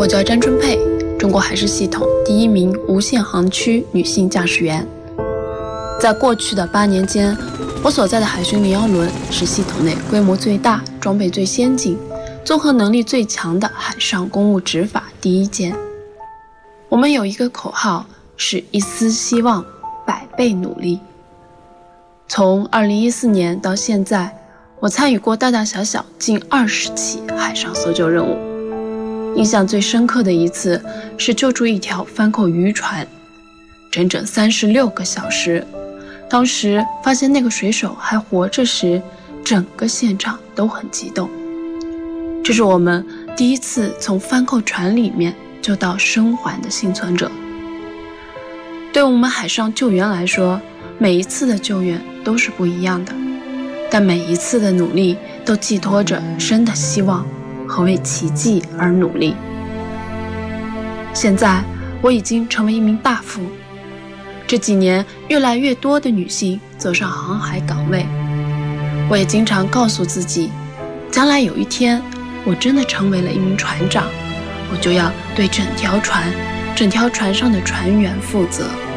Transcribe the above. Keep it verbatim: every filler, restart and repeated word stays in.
我叫张春佩，中国海事系统第一名无限航区女性驾驶员。在过去的八年间，我所在的海巡零幺轮是系统内规模最大、装备最先进、综合能力最强的海上公务执法第一舰。我们有一个口号，是一丝希望，百倍努力。从二零一四年到现在，我参与过大大小小近二十起海上搜救任务。印象最深刻的一次是救助一条翻扣渔船，整整三十六个小时。当时发现那个水手还活着时，整个现场都很激动。这是我们第一次从翻扣船里面救到生还的幸存者。对我们海上救援来说，每一次的救援都是不一样的，但每一次的努力都寄托着生的希望和为奇迹而努力。现在我已经成为一名大副，这几年越来越多的女性走上航海岗位，我也经常告诉自己，将来有一天我真的成为了一名船长，我就要对整条船、整条船上的船员负责。